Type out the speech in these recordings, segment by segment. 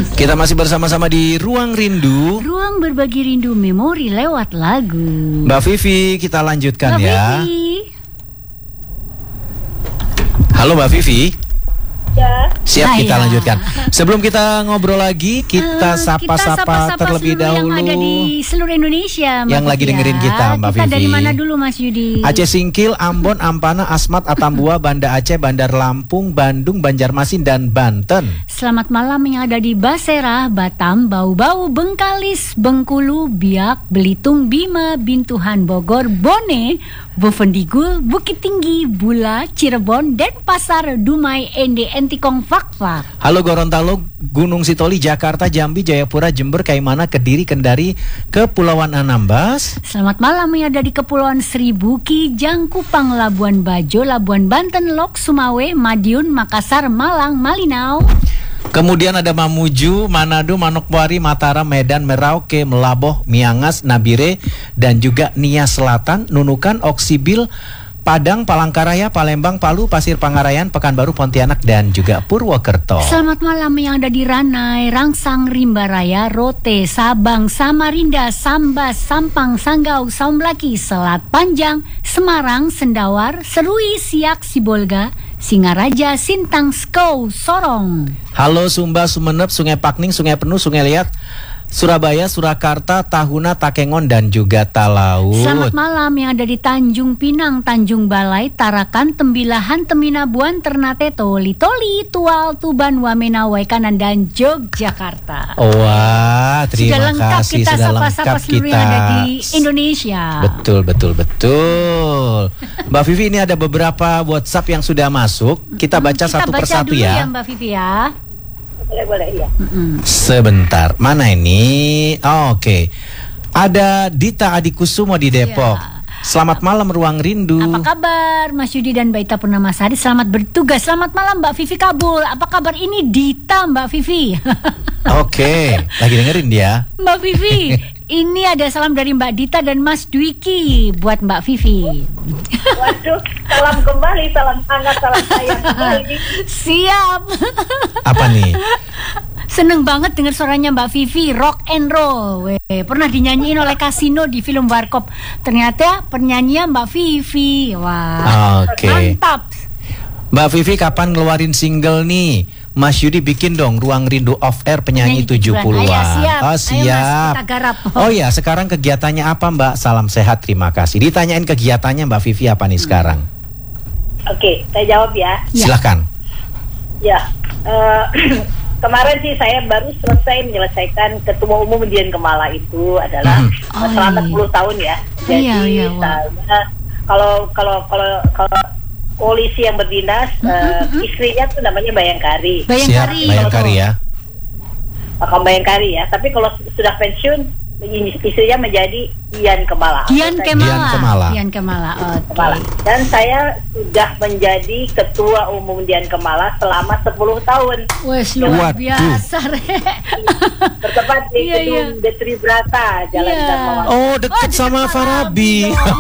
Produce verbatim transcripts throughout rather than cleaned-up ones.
Kita masih bersama-sama di Ruang Rindu. Ruang berbagi rindu memori lewat lagu. Mbak Vivi, kita lanjutkan Mbak ya. Vivi. Halo Mbak Vivi. Ya. Siap, Nah, kita ya. lanjutkan. Sebelum kita ngobrol lagi, kita Uh, sapa-sapa sapa-sapa terlebih seluruh dahulu yang ada di seluruh Indonesia, Mbak yang lagi Vivi, dengerin ya. kita, Mbak Kita Vivi. dari mana dulu, Mas Yudi? Aceh Singkil, Ambon, Ampana, Asmat, Atambua, Banda Aceh, Bandar Lampung, Bandung, Banjarmasin, dan Banten. Selamat malam yang ada di Basera, Batam, Bau-Bau, Bengkalis, Bengkulu, Biak, Belitung, Bima, Bintuhan, Bogor, Bone, Bovendigul, Bukit Tinggi, Bula, Cirebon, Denpasar, Dumai, Ende, Entikong, Fakfak. Halo Gorontalo, Gunung Sitoli, Jakarta, Jambi, Jayapura, Jember, Kaimana, Kediri, Kendari, Kepulauan Anambas. Selamat malam yang ada di Kepulauan Seribu, Kijang, Kupang, Labuan Bajo, Labuan Banten, Lok, Sumawe, Madiun, Makassar, Malang, Malinau. Kemudian ada Mamuju, Manado, Manokwari, Mataram, Medan, Merauke, Melaboh, Miangas, Nabire, dan juga Nia Selatan, Nunukan, Oksibil, Padang, Palangkaraya, Palembang, Palu, Pasir Pangarayan, Pekanbaru, Pontianak, dan juga Purwokerto. Selamat malam yang ada di Ranai, Rangsang, Rimbaraya, Rote, Sabang, Samarinda, Sambas, Sampang, Sanggau, Saumlaki, Selat Panjang, Semarang, Sendawar, Serui, Siak, Sibolga, Singaraja, Sintang, Skou, Sorong. Halo Sumba, Sumeneb, Sungai Pakning, Sungai Penuh, Sungai Liat, Surabaya, Surakarta, Tahuna, Takengon, dan juga Talaut. Selamat malam yang ada di Tanjung Pinang, Tanjung Balai, Tarakan, Tembilahan, Teminabuan, Ternate, Toli, Toli, Tual, Tuban, Wamena, Waikanan, dan Yogyakarta. Wah, terima Sudah lengkap kasih. kita Sudah sapa-sapa lengkap seluruh kita. yang ada di Indonesia. Betul, betul, betul. Mbak Vivi, ini ada beberapa WhatsApp yang sudah masuk. Kita baca Kita satu baca persatu dulu ya. ya Mbak Vivi ya. Boleh, boleh, iya. Sebentar, mana ini? Oh, oke. Ada Dita Adikusumo di Depok. Iya. Selamat malam Ruang Rindu. Apa kabar Mas Yudi dan Mbak Ita Purnamasari? Selamat bertugas. Selamat malam Mbak Vivi Kabul. Apa kabar? Ini Dita Mbak Vivi. Oke, lagi dengerin dia. Mbak Vivi, ini ada salam dari Mbak Dita dan Mas Dwiki buat Mbak Vivi. Waduh, salam kembali, salam hangat, salam sayang kembali. Siap. Apa nih? Seneng banget dengar suaranya Mbak Vivi, rock and roll. Weh, pernah dinyanyiin oleh Kasino di film Warkop. Ternyata penyanyinya Mbak Vivi. Wah, Oke. mantap. Mbak Vivi kapan ngeluarin single nih? Mas Yudi bikin dong Ruang Rindu Off Air penyanyi Penyanyi tujuh puluhan. tujuh puluhan. Ayo, siap. Oh Ayo, siap. Mas, kita garap. Oh ya, sekarang kegiatannya apa Mbak? Salam sehat, terima kasih. Ditanyain kegiatannya Mbak Vivi apa nih sekarang? Oke, saya jawab ya. Ya. Silakan. Ya, eh, kemarin sih saya baru selesai menyelesaikan Ketua Umum Dian Kemala itu adalah Mhm. Oh, selama iya. sepuluh tahun ya. Oh, Jadi iya, iya, wah. saya kalau kalau kalau kalau polisi yang berdinas, eh, istrinya tuh namanya Bayangkari. Bayangkari. Siap, Bayangkari ya. Akan Bayangkari ya. Tapi kalau sudah pensiun, istrinya menjadi Dian Kemala. Dian Atau saya- Kemala. Dian Kemala. Dian Kemala. Oke. Kemala. Dan saya sudah menjadi Ketua Umum Dian Kemala selama sepuluh tahun. Wes luar Waduh. biasa, Rek. Bertempat di Iya, iya. gedung Detri Brata, Jalan Iya. Dharma. Oh, deket Oh, sama deket Farabi.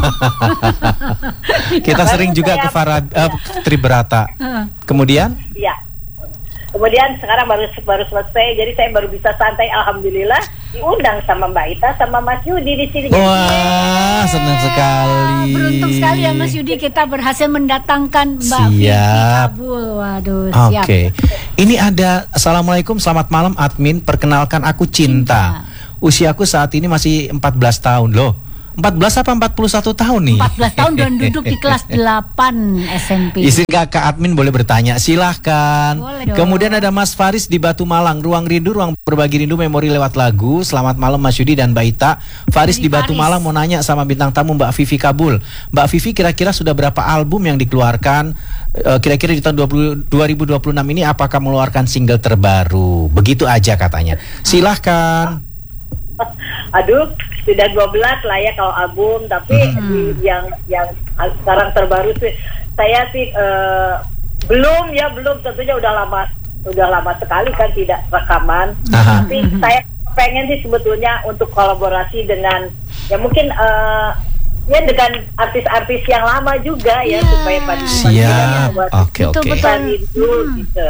Kita Baru sering juga saya- ke Farabi, eh, Tribrata. Heeh. Kemudian? Iya. Kemudian sekarang baru baru selesai, jadi saya baru bisa santai, alhamdulillah diundang sama Mbak Ita sama Mas Yudi di sini. Wah, senang sekali. Beruntung sekali ya Mas Yudi, kita berhasil mendatangkan Mbak Vivi Siap. Kabul. Waduh, Oke, siap. ini ada Assalamualaikum, selamat malam admin. Perkenalkan aku Cinta. Usiaku saat ini masih empat belas tahun loh. empat belas apa empat puluh satu tahun nih? empat belas tahun dan duduk di kelas delapan S M P. Istri kakak admin boleh bertanya, silahkan. Boleh dong. Kemudian ada Mas Faris di Batu Malang, Ruang Rindu, Ruang Berbagi Rindu Memori lewat lagu. Selamat malam Mas Yudi dan Mbak Ita. Faris di Jadi Batu Faris. Malang mau nanya sama bintang tamu Mbak Vivi Kabul. Mbak Vivi kira-kira sudah berapa album yang dikeluarkan? Eh, Kira-kira di tahun dua ribu dua puluh enam ini apakah mengeluarkan single terbaru? Begitu aja katanya. Silahkan. Aduh, sudah dua belas lah ya kalau album, tapi Hmm. di, yang yang sekarang terbaru sih saya sih eh, belum ya belum tentunya udah lama udah lama sekali kan tidak rekaman. Aha. Tapi saya pengen sih sebetulnya untuk kolaborasi dengan ya mungkin eh, ya dengan artis-artis yang lama juga ya Iya. supaya pada Siap. Oke, Betul, oke. betul. rindu Hmm. gitu.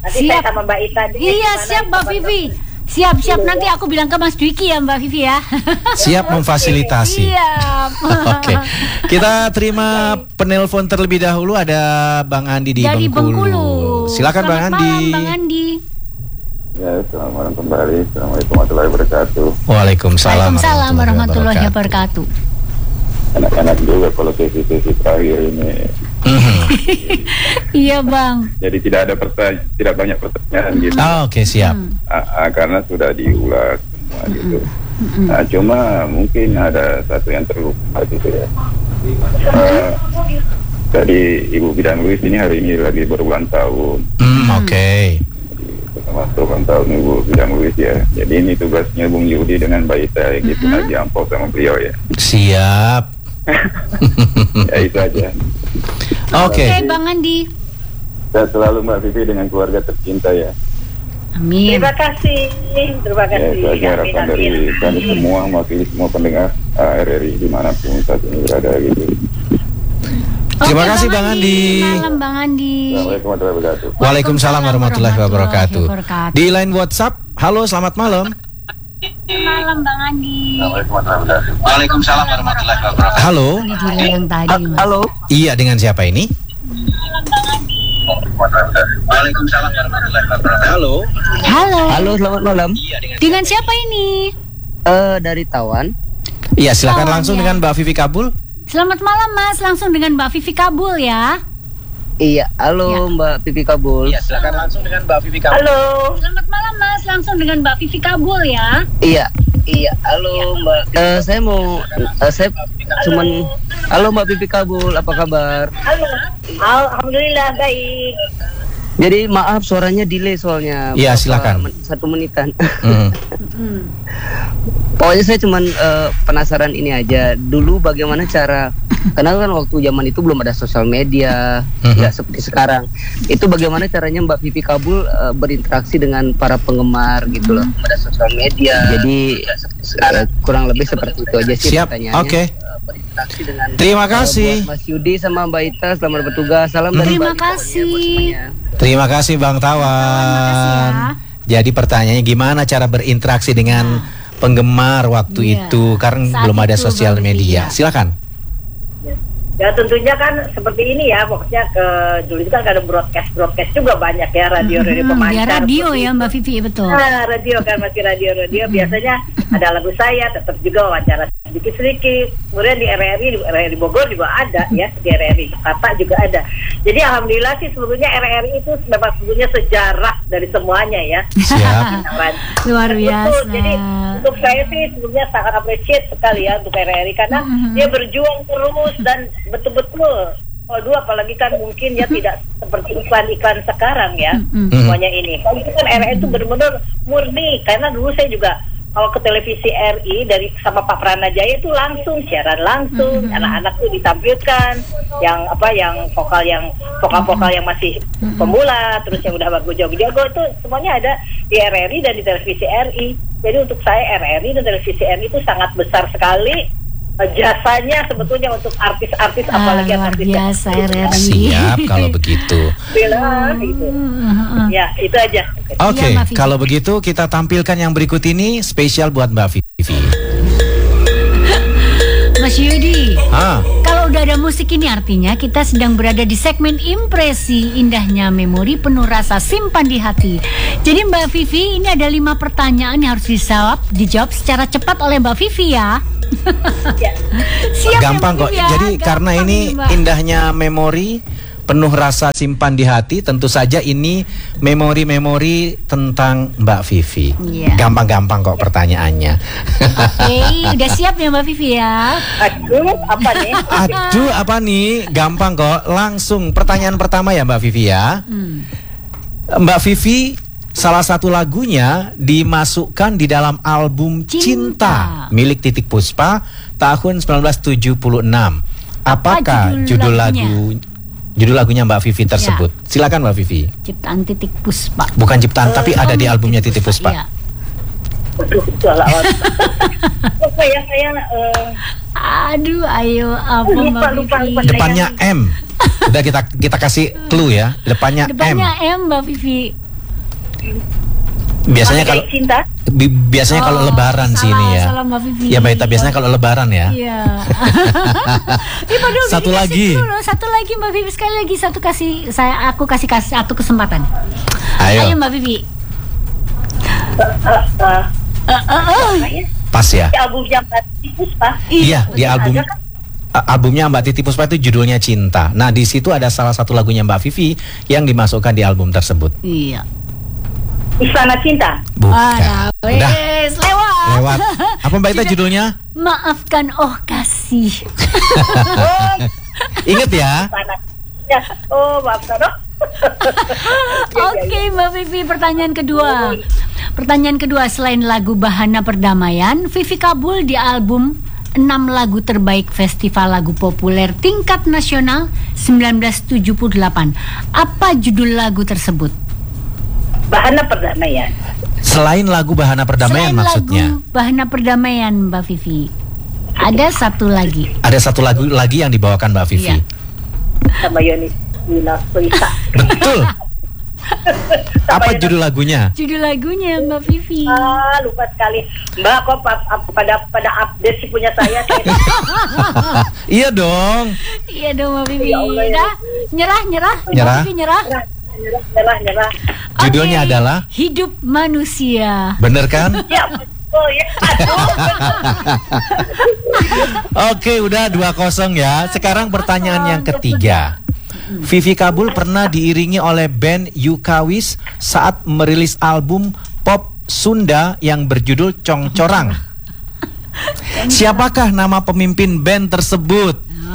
Nanti Siap. saya sama Mbak Ita. nih, Iya, gimana siap Mbak teman-teman. Vivi. Siap, siap. Nanti aku bilang ke Mas Dwiki ya Mbak Vivi ya. Siap memfasilitasi. Siap. Oke, kita terima penelpon terlebih dahulu. Ada Bang Andi di Dari Bengkulu. Bengkulu. Silakan Bang Selamat Andi. malam, Bang Andi. Ya, selamat malam kembali. Assalamualaikum warahmatullahi wabarakatuh. Waalaikumsalam, Waalaikumsalam warahmatullahi wabarakatuh. Enak-enak juga kalau sesi-sesi terakhir ini. Mhm. Iya Bang. Jadi tidak ada pertanyaan, tidak banyak pertanyaan gitu. Oh, Oke, siap. Hmm. Ah, ah, karena sudah diulas semua gitu. Nah, cuma mungkin ada satu yang terlupa gitu ya. Ah, tadi Ibu Bidan Luis ini hari ini lagi berulang tahun. Hmm, Oke. Selamat ulang tahun Ibu Bidan Luis ya. Jadi ini tugasnya Bung Yudi dengan Mbak Ita gitu lagi amplop sama beliau ya. Siap. Ya itu aja. Oke. Oke Bang Andi. Saya selalu Mbak Vivi dengan keluarga tercinta ya. Amin. Terima kasih. Terima Ya, kasih. itu aja Amin, harapan dari amin. kami semua, mewakili semua pendengar uh, R R I dimanapun saat ini berada gitu. Terima Oke, kasih Bang Andi. Malam Bang Andi. Assalamualaikum warahmatullahi wabarakatuh. Waalaikumsalam warahmatullahi wabarakatuh. wabarakatuh. Di line WhatsApp, halo selamat malam. Malam Bang Andi. Assalamualaikum warahmatullahi wabarakatuh. Waalaikumsalam warahmatullahi wabarakatuh. Halo. Ini dulu yang tadi Mas. Halo, Iya, dengan siapa ini? Waalaikumsalam warahmatullahi wabarakatuh. Halo. Halo. halo, selamat malam. Dengan siapa ini? Eh dari Tawan. Iya, silakan Oh, langsung iya. dengan Mbak Vivi Kabul. Selamat malam Mas, langsung dengan Mbak Vivi Kabul ya. Iya, halo Ya. Mbak Pipi Kabul. silakan langsung dengan Mbak Vivi Kabul. Halo. Selamat malam Mas, langsung dengan Mbak Vivi Kabul ya. Iya, iya, halo Mbak. Eh saya mau, eh, saya cuman, halo Mbak Pipi Kabul, apa kabar? Halo. Alhamdulillah baik. Jadi maaf suaranya delay soalnya. Iya, Berapa silakan. men- Satu menitan. Hmm. Hmm. Pokoknya saya cuman eh, penasaran ini aja. Dulu bagaimana cara, karena kan waktu zaman itu belum ada sosial media, Mhm. nggak seperti sekarang. Itu bagaimana caranya Mbak Pipi Kabul eh, berinteraksi dengan para penggemar gitu loh. Ada sosial media. Jadi eh, kurang lebih seperti itu aja sih Siap. pertanyaannya. Oke. Eh, berinteraksi dengan Terima eh, kasih. buat Mas Yudi sama Mbak Ita, selamat bertugas. Salam dari Terima Bali pokoknya kasih. buat semuanya. Terima kasih Bang Tawan. Terima kasih Jadi pertanyaannya gimana cara berinteraksi dengan penggemar waktu Iya. itu karena Saat belum ada itu, sosial Bang media. Ria. Silakan. Ya tentunya kan seperti ini ya, pokoknya ke dulu itu kan ada broadcast broadcast juga banyak ya, radio radio Hmm, pemancar. ya radio seperti ya itu. Mbak Vivi, betul. Nah, radio kan masih radio radio biasanya ada lagu saya, tetap juga wawancara sedikit sedikit. Kemudian di R R I, di R R I Bogor juga ada ya, di R R I Jakarta juga ada. Jadi alhamdulillah sih sebetulnya R R I itu memang sebetulnya sejarah dari semuanya ya. Siap. Luar biasa. Betul. Jadi untuk saya sih sebetulnya sangat appreciate sekali ya untuk R R I karena Mhm. dia berjuang terus dan betul-betul. Kalau dulu apalagi kan mungkin ya tidak seperti iklan-iklan sekarang ya Mhm. semuanya ini. Kalau itu kan R R I itu benar-benar murni karena dulu saya juga kalau ke televisi R I dari sama Pak Pranajaya itu langsung siaran langsung, Mhm. anak-anak tuh ditampilkan yang apa yang vokal yang vokal-vokal yang masih Mhm. pemula, terus yang udah bagus jago-jago itu semuanya ada di R R I dan di televisi R I. Jadi untuk saya R R I dan televisi R I itu sangat besar sekali eh, jasanya sebetulnya untuk artis-artis Ah, apalagi luar artis biasa R R I. Siap kalau begitu. Bila gitu. Hmm. Ya, itu aja. Oke, Iya, Mbak Vivi. kalau begitu kita tampilkan yang berikut ini spesial buat Mbak Vivi. Mas Yudi, Ah, kalau udah ada musik ini artinya kita sedang berada di segmen impresi indahnya memori penuh rasa simpan di hati. Jadi Mbak Vivi, ini ada lima pertanyaan yang harus dijawab, dijawab secara cepat oleh Mbak Vivi ya. Ya. Siap ya, gampang Mbak kok. Vivi ya? Jadi Gampang karena ini Mbak. indahnya memori penuh rasa simpan di hati, tentu saja ini memori-memori tentang Mbak Vivi. Iya. Gampang-gampang kok pertanyaannya. Oke, udah siap ya Mbak Vivi ya? Aduh, apa nih? Aduh, apa nih? Gampang kok. Langsung pertanyaan pertama ya Mbak Vivi ya. Hmm. Mbak Vivi, salah satu lagunya dimasukkan di dalam album Cinta. Cinta, milik Titik Puspa tahun sembilan belas tujuh puluh enam. Apakah judul judul lagunya? lagu judul lagunya Mbak Vivi tersebut? Silakan Mbak Vivi. Ciptaan Titik Puspa. Bukan ciptaan tapi ada di albumnya Titik Puspa. Iya. Aduh, salah. Apa ya saya eh, Aduh, ayo apa Lupa, Mbak lupa, Vivi? lupa. Depannya M. Udah kita kita kasih clue ya. Depannya, Depannya M. M Mbak Vivi. Biasanya Masih kalau Jahit Cinta. bi- biasanya kalau Oh, lebaran sih salah, ini ya. salah, Mbak Vivi. Ya Mbak Ita, biasanya kalau lebaran ya. Iya. Ih, padahal Satu dikasih lagi. dulu, satu lagi Mbak Vivi, sekali lagi satu kasih saya aku kasih kasih satu kesempatan. Ayo. Mbak Vivi. Uh, uh, Eh, eh, eh. apa ya? Pas ya. Di albumnya Mbak Titi Puspa. Iya, di Ada album kan? a- albumnya Mbak Titi Puspa itu judulnya Cinta. Nah, di situ ada salah satu lagunya Mbak Vivi yang dimasukkan di album tersebut. Iya. Istana Cinta. Bukan. Ah, Udah, wes, lewat. lewat. Apa Mbak Ita judulnya? Maafkan oh kasih. Oh, Ingat ya. Istana. Ya. Oh, maafkan. Oh. Oke Mbak Vivi, pertanyaan kedua. Pertanyaan kedua, selain lagu Bahana Perdamaian, Vivi kabul di album enam lagu terbaik Festival Lagu Populer Tingkat Nasional seribu sembilan ratus tujuh puluh delapan. Apa judul lagu tersebut? Bahana Perdamaian. Selain lagu Bahana Perdamaian Selain maksudnya. lagu Bahana Perdamaian, Mbak Vivi, ada satu lagi. Ada satu lagu lagi yang dibawakan Mbak Vivi. Iya. Sama Yoni Wina Pelita. Betul. Apa judul lagunya? Judul lagunya Mbak Vivi. Ah, lupa sekali. Mbak, kok pa- pa- pada pada update sih punya saya. saya Iya dong. Iya dong Mbak Vivi. Ya Allah, ya. Dah, nyerah, nyerah. Mbak Nyerah. Vivi nyerah. nyerah, nyerah, nyerah, nyerah. Judulnya Oke, adalah? Hidup Manusia. Bener kan? Ya, betul ya. Aduh. Oke, udah dua kosong ya. Sekarang pertanyaan yang ketiga. Vivi kabul pernah diiringi oleh band Yukawis saat merilis album pop Sunda yang berjudul Congcorang. Siapakah nama pemimpin band tersebut?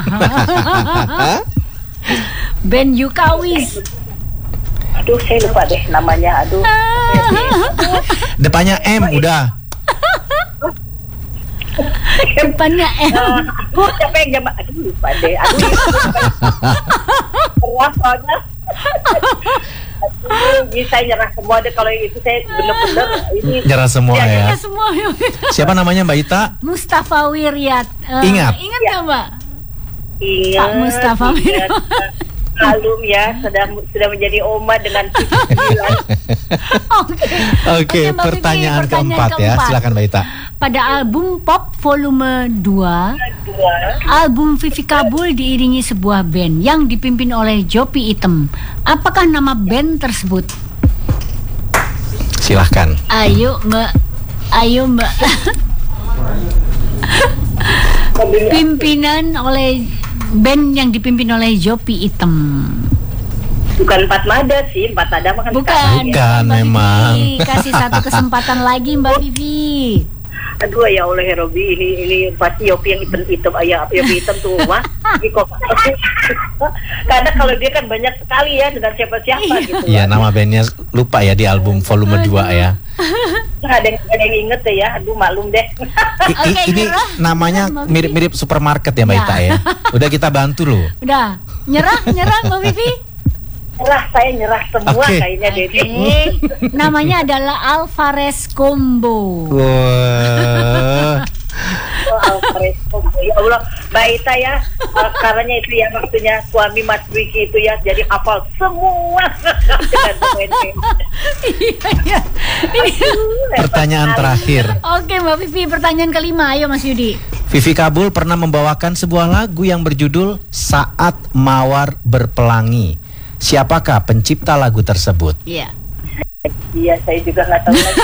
Band Yukawis. Aduh, saya lupa deh namanya. Aduh. Depannya M udah. Depannya M. Ah, aduh, siapa yang jambak? Aduh, lupa deh. Aduh, nyerah soalnya. Aduh, bisa nyerah semua deh kalau itu saya bener-bener ini. Nyerah semua ya. Ya semua. Siapa namanya Mbak Ita? Mustafa Wiryat. Eh, Ingat. Ingat Ya. nggak Mbak? Ingat, Pak Mustafa ingat. Malum ya, sudah sudah menjadi oma dengan sembilan. Oke. Oke, Mbak Vivi, pertanyaan keempat ya. Silakan Mbak Ita. Pada album Pop Volume dua, Dua. album Vivi kabul diiringi sebuah band yang dipimpin oleh Jopi Item. Apakah nama band tersebut? Silahkan. Ayo Mbak. Ayo Mbak. Pimpinan oleh band yang dipimpin oleh Jopi Item. Bukan Empat Mada sih, Empat Mada makan Bukan. Bukan, Mbak memang. Vivi, kasih satu kesempatan lagi Mbak Vivi. Aduh ya Allah ya Robi, ini ini pasti Yopi yang hitam-hitam, ayah Yopi hitam tuh wah. Ini kok karena kalau dia kan banyak sekali ya dengan siapa-siapa gitu. Iya, nama bandnya lupa ya di album volume dua ya. Nggak ada yang, nggak ada yang inget deh ya, aduh maklum deh. I- i- Oke, ini nyerah. namanya Mbak Vivi. mirip-mirip supermarket ya Mbak Ya. Ita ya. Udah kita bantu loh. Udah, nyerah, nyerah Mbak Vivi. Nyerah, saya nyerah semua Oke. kayaknya deh. Oke. Namanya adalah Alvarez Combo. Wah. Oh, Alfred, oh, ya Allah, Mbak Ita ya, uh, karena itu ya waktunya suami Mas Wiki itu ya, jadi hafal semua dengan pemain band. Iya, iya. Ini- Pertanyaan terakhir. Oke Mbak Vivi, pertanyaan kelima. Ayo Mas Yudi. Vivi kabul pernah membawakan sebuah lagu yang berjudul Saat Mawar Berpelangi. Siapakah pencipta lagu tersebut? Iya. Iya, saya juga nggak tahu lagi.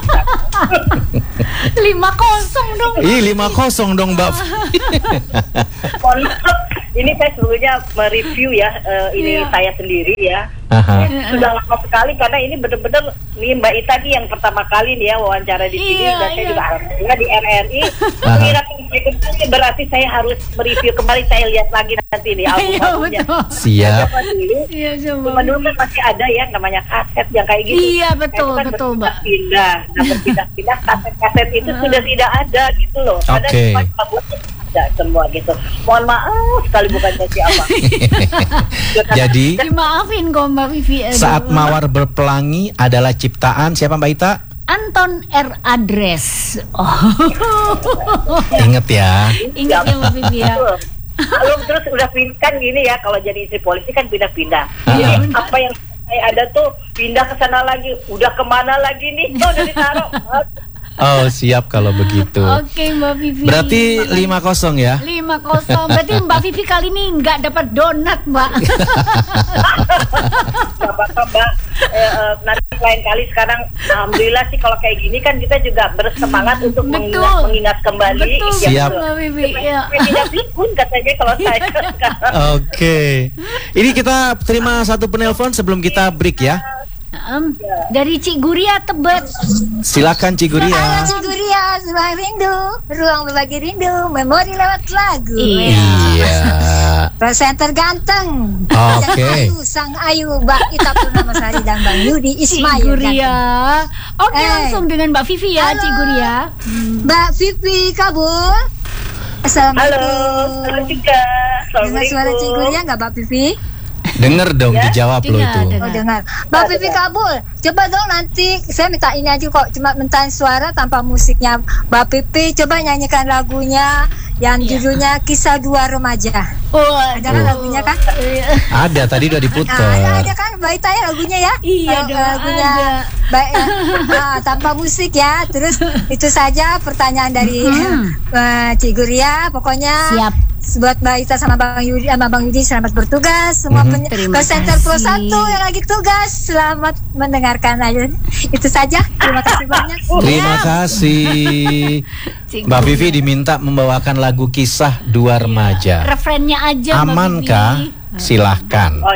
Lima kosong dong. Ih, lima kosong dong Mbak. Mohon maaf, ini saya sebetulnya mereview ya, uh, ini Iya. saya sendiri ya. Aha. Sudah lama sekali karena ini benar-benar nih Mbak Ita nih yang pertama kali nih ya wawancara di sini Iya, dan saya iya. juga alhamdulillah di R R I. Aha. Mengingatkan saya berarti saya harus mereview kembali, saya lihat lagi nanti nih Iya album-albumnya. betul. Siap. Zaman dulu, Iya coba. zaman dulu kan masih ada ya namanya kaset yang kayak gitu. Iya, betul, Nah, itu kan betul, Mbak. berpindah-pindah. Nah berpindah-pindah kaset-kaset itu sudah tidak ada gitu loh. Karena Oke. semua albumnya ada semua gitu. Mohon maaf sekali bukan jadi apa. Jadi Dimaafin kok Mbak Vivi. Aduh. Saat Mawar Berpelangi adalah ciptaan siapa Mbak Ita? Anton R. Adres. Oh. Ingat ya. Ingat ya Mbak Vivi ya. Lalu terus udah pindah kan gini ya, kalau jadi istri polisi kan pindah-pindah. Iya. Jadi apa yang Kayak ada tuh pindah ke sana lagi, udah kemana lagi nih? Oh, udah ditaruh. Oh, siap kalau begitu. Oke Mbak Vivi. Berarti lima kosong ya? lima kosong. Berarti Mbak Vivi kali ini nggak dapat donat, Mbak. Gak apa-apa, Mbak. Eh, eh, nanti lain kali sekarang, alhamdulillah sih kalau kayak gini kan kita juga bersemangat untuk Betul. mengingat, mengingat kembali. Betul, Ya, Siap. Mbak Vivi. Ya. Tidak bikun katanya kalau saya sekarang. Oke. Ini kita terima satu penelpon sebelum kita break ya. Um, dari Cik Guria Tebet. Silakan Cik Guria. Halo Cik Guria, ruang rindu, ruang berbagi rindu, memori lewat lagu. Iya. Presenter ganteng. Oke. Sang Ayu, Sang Ayu, Mbak Ita Purnamasari dan Bang Yudi Cik Ismail. Guria. Oke, Eh. langsung dengan Mbak Vivi ya, Halo. Cik Guria. Mbak Vivi Kabul. Halo, Assalamualaikum. halo juga. Dengar suara Cik Guria nggak Mbak Vivi? Dengar dong, Ya, dijawab lo dengar, itu. dengar. Oh dengar. Mbak Vivi Kabul, coba dong nanti saya minta ini aja kok, cuma minta suara tanpa musiknya. Mbak Vivi coba nyanyikan lagunya yang Iya. judulnya Kisah Dua Remaja. Oh, Ada kan lagunya kan? Ada tadi udah Nah, ada, diputer. ada kan Mbak Ita ya lagunya ya? Iya Kalau dong, lagunya ada. Mbak, ya. Ah, tanpa musik ya. Terus itu saja pertanyaan dari uh, Cik Guria. Pokoknya Siap. buat Mbak Ita sama Bang Yudi, sama Bang Yudi selamat bertugas. Semua Mhm. pen- Terima presenter Pro kasih. satu yang lagi tugas selamat mendengarkan aja. Itu saja. Terima kasih banyak. Terima kasih. Cik Mbak Guria. Vivi diminta membawakan lagu Kisah Dua Remaja. Referennya aja Mbak Aman Vivi. kah? Silahkan. Oh,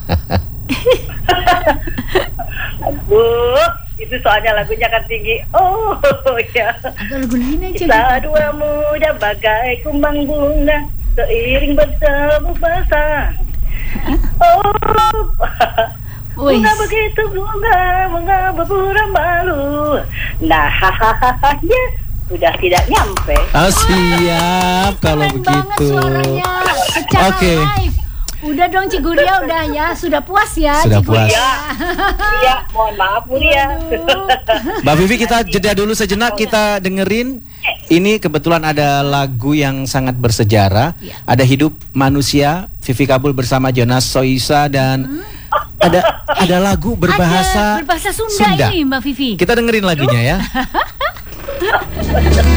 aduh, itu soalnya lagunya kan tinggi. Oh, ya. Agak lagu lain aja. Kita dua muda bagai kumbang bunga, seiring bertemu basah. Oh, Wih. bunga begitu bunga, bunga berpura malu. Nah, hahaha, ya sudah tidak nyampe. Oh, siap kalau Keren banget begitu. suaranya secara Oke. live. Udah dong Cik Guria, udah ya. Sudah puas ya Sudah Cik puas. Guria. Ya, iya, mohon maaf Bu ya. Mbak Vivi, kita jeda dulu sejenak, kita dengerin. Ini kebetulan ada lagu yang sangat bersejarah. Ya. Ada Hidup Manusia, Vivi Kabul bersama Jonas Soisa, dan ada ada lagu berbahasa Ada berbahasa Sunda, ini Mbak Vivi. Kita dengerin lagunya ya.